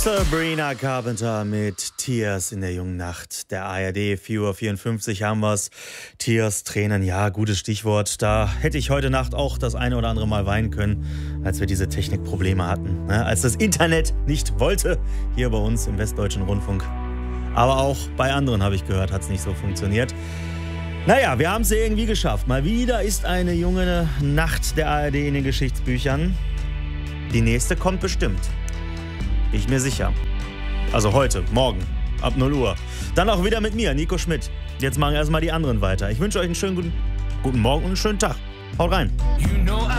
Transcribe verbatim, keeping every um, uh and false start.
Sabrina Carpenter mit Tears in der jungen Nacht. Der A R D, vier Uhr vierundfünfzig haben wir's. Tears, Tränen, ja, gutes Stichwort. Da hätte ich heute Nacht auch das eine oder andere Mal weinen können, als wir diese Technikprobleme hatten. Ne? Als das Internet nicht wollte, hier bei uns im Westdeutschen Rundfunk. Aber auch bei anderen, habe ich gehört, hat es nicht so funktioniert. Naja, wir haben es irgendwie geschafft. Mal wieder ist eine junge Nacht der A R D in den Geschichtsbüchern. Die nächste kommt bestimmt. Bin ich mir sicher. Also heute, morgen, ab null Uhr. Dann auch wieder mit mir, Nico Schmidt. Jetzt machen erstmal die anderen weiter. Ich wünsche euch einen schönen guten, guten Morgen und einen schönen Tag. Haut rein. You know